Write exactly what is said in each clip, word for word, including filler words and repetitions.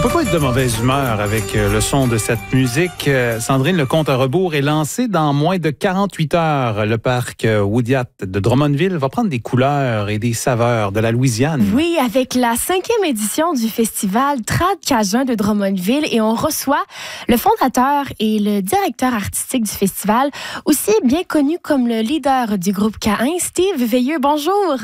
On peut pas être de mauvaise humeur avec le son de cette musique. Sandrine, le compte à rebours est lancé dans moins de quarante-huit heures. Le parc Woodyat de Drummondville va prendre des couleurs et des saveurs de la Louisiane. Oui, avec la cinquième édition du festival Trad Cajun de Drummondville, et on reçoit le fondateur et le directeur artistique du festival, aussi bien connu comme le leader du groupe K un, Steve Veilleux. Bonjour.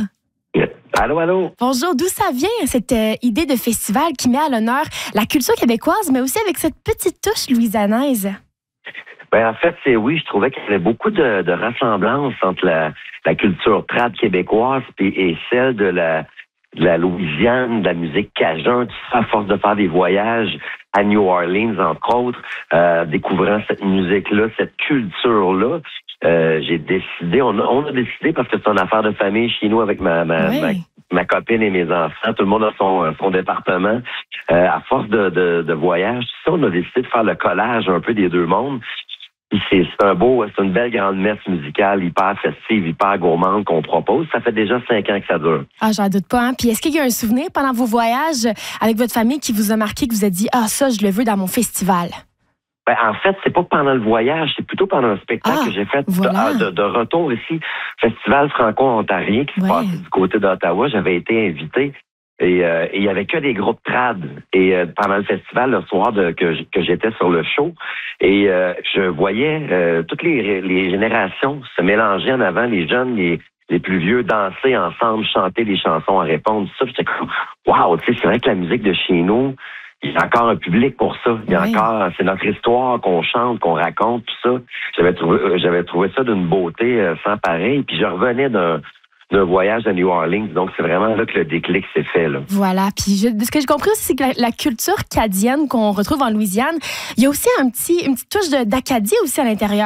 Allô, allô. Bonjour. D'où ça vient, cette euh, idée de festival qui met à l'honneur la culture québécoise, mais aussi avec cette petite touche louisianaise? Ben, en fait, c'est oui, je trouvais qu'il y avait beaucoup de, de ressemblances entre la, la culture trad québécoise et, et celle de la, de la Louisiane, de la musique cajun, tout ça, à force de faire des voyages à New Orleans, entre autres, euh, découvrant cette musique-là, cette culture-là. Euh, j'ai décidé, on a, on a décidé, parce que c'est une affaire de famille chez nous avec ma, ma, oui. ma, ma copine et mes enfants, tout le monde a son, son département. Euh, à force de, de, de voyage, tout ça, on a décidé de faire le collage un peu des deux mondes. Puis c'est, c'est un beau, c'est une belle grande messe musicale, hyper festive, hyper gourmande qu'on propose. Ça fait déjà cinq ans que ça dure. Ah, j'en doute pas. Hein? Puis est-ce qu'il y a un souvenir pendant vos voyages avec votre famille qui vous a marqué, que vous a dit « Ah, ça, je le veux dans mon festival ». Ben, en fait, c'est pas pendant le voyage, c'est plutôt pendant un spectacle ah, que j'ai fait voilà. de, de, de retour ici, Festival franco-ontarien, qui ouais. se passait du côté d'Ottawa. J'avais été invité et euh, il y avait que des groupes trad. Et euh, pendant le festival, le soir de, que, que j'étais sur le show, et euh, je voyais euh, toutes les, les générations se mélanger en avant, les jeunes, les les plus vieux danser ensemble, chanter des chansons à répondre. Ça, j'étais comme, wow, tu sais, c'est vrai que la musique de chez nous, il y a encore un public pour ça. Il y a oui. encore, c'est notre histoire qu'on chante, qu'on raconte, tout ça. J'avais trouvé, j'avais trouvé ça d'une beauté euh, sans pareil. Puis je revenais d'un, d'un voyage à New Orleans. Donc, c'est vraiment là que le déclic s'est fait, là. Voilà. Puis, je, ce que j'ai compris aussi, c'est que la, la culture cadienne qu'on retrouve en Louisiane, il y a aussi un petit, une petite touche de, d'Acadie aussi à l'intérieur.